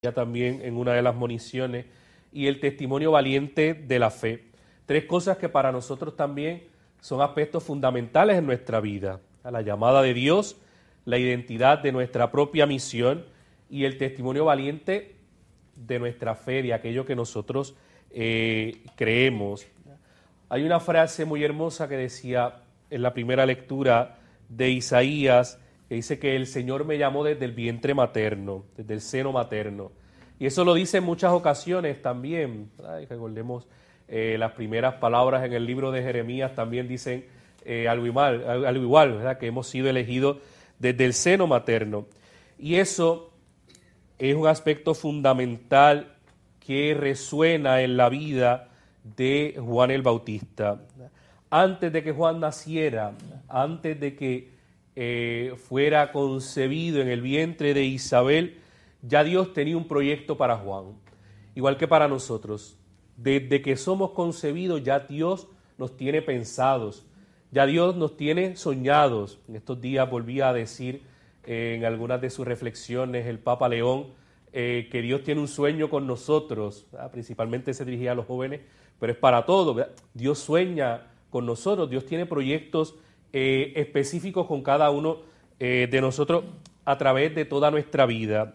también en una de las moniciones, y el testimonio valiente de la fe. Tres cosas que para nosotros también son aspectos fundamentales en nuestra vida: la llamada de Dios, la identidad de nuestra propia misión y el testimonio valiente de nuestra fe, de aquello que nosotros creemos. Hay una frase muy hermosa que decía en la primera lectura de Isaías, que dice que el Señor me llamó desde el vientre materno, desde el seno materno. Y eso lo dice en muchas ocasiones también. Recordemos las primeras palabras en el libro de Jeremías también dicen algo igual, ¿verdad? Que hemos sido elegidos desde el seno materno. Y eso es un aspecto fundamental que resuena en la vida de Juan el Bautista. Antes de que Juan naciera, antes de que fuera concebido en el vientre de Isabel, ya Dios tenía un proyecto para Juan, igual que para nosotros. Desde que somos concebidos ya Dios nos tiene pensados, ya Dios nos tiene soñados. En estos días volvía a decir en algunas de sus reflexiones el Papa León que Dios tiene un sueño con nosotros, ¿verdad? Principalmente se dirigía a los jóvenes, pero es para todos, ¿verdad? Dios sueña con nosotros, Dios tiene proyectos específicos con cada uno de nosotros a través de toda nuestra vida.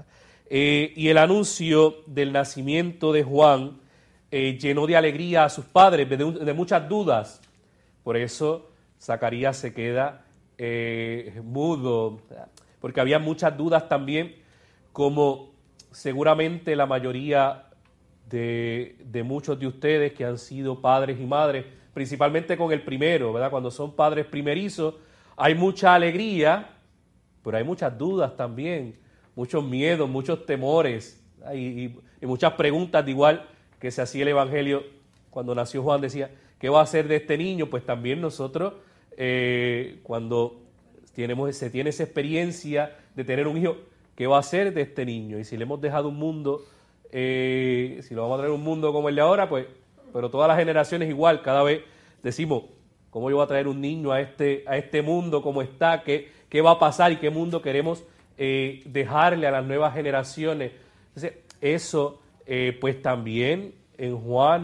Y el anuncio del nacimiento de Juan llenó de alegría a sus padres, de muchas dudas. Por eso Zacarías se queda mudo, porque había muchas dudas también, como seguramente la mayoría de muchos de ustedes que han sido padres y madres, principalmente con el primero, ¿verdad? Cuando son padres primerizos, hay mucha alegría, pero hay muchas dudas también, muchos miedos, muchos temores, y muchas preguntas, de igual que se hacía el Evangelio cuando nació Juan, decía, ¿qué va a hacer de este niño? Pues también nosotros, cuando se tiene esa experiencia de tener un hijo, ¿qué va a hacer de este niño? Y si le hemos dejado un mundo, si lo vamos a traer un mundo como el de ahora, pues, pero todas las generaciones igual, cada vez decimos, ¿cómo yo voy a traer un niño a este mundo como está? ¿Qué va a pasar y qué mundo queremos dejarle a las nuevas generaciones? Entonces, eso, pues también en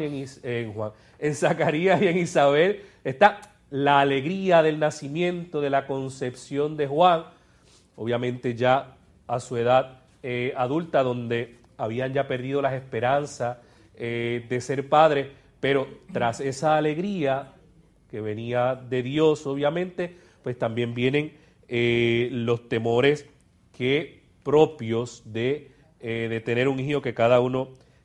en Zacarías y en Isabel está la alegría del nacimiento, de la concepción de Juan, obviamente ya a su edad adulta, donde habían ya perdido las esperanzas de ser padres, pero tras esa alegría que venía de Dios, obviamente, pues también vienen los temores propios de tener un hijo que cada uno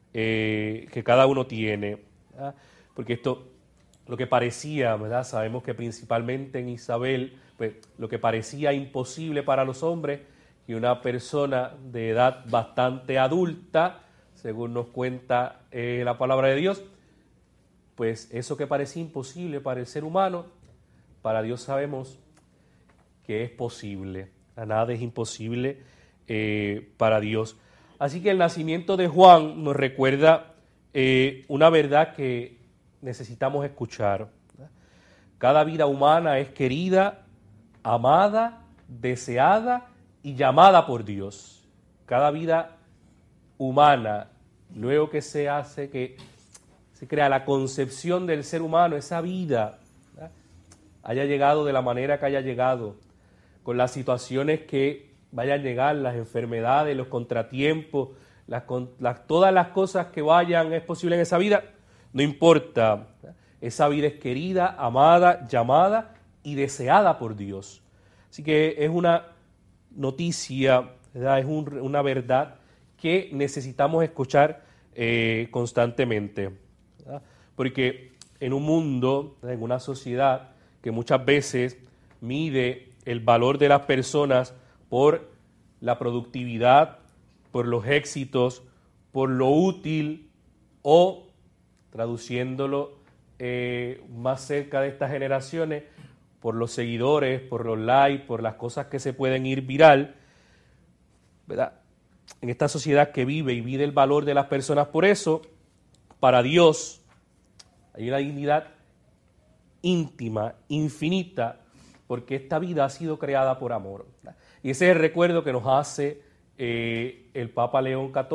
tiene, ¿verdad? Porque esto, lo que parecía, ¿verdad? Sabemos que principalmente en Isabel, pues lo que parecía imposible para los hombres, que una persona de edad bastante adulta, según nos cuenta la palabra de Dios, pues eso que parecía imposible para el ser humano, para Dios sabemos que es posible. Nada es imposible para Dios. Así que el nacimiento de Juan nos recuerda una verdad que necesitamos escuchar. Cada vida humana es querida, amada, deseada y llamada por Dios. Cada vida humana, luego que se crea la concepción del ser humano, esa vida, ¿verdad?, haya llegado de la manera que haya llegado, con las situaciones que vayan a llegar, las enfermedades, los contratiempos, todas las cosas que es posible en esa vida, no importa, ¿verdad? Esa vida es querida, amada, llamada y deseada por Dios. Así que es una noticia, ¿verdad? Es una verdad que necesitamos escuchar constantemente, ¿verdad? Porque en un mundo, ¿verdad?, en una sociedad que muchas veces mide el valor de las personas por la productividad, por los éxitos, por lo útil o, traduciéndolo más cerca de estas generaciones, por los seguidores, por los likes, por las cosas que se pueden ir viral, ¿verdad? En esta sociedad que vive y mide el valor de las personas por eso, para Dios hay una dignidad íntima, infinita, porque esta vida ha sido creada por amor, ¿verdad? Y ese es el recuerdo que nos hace el Papa León XIV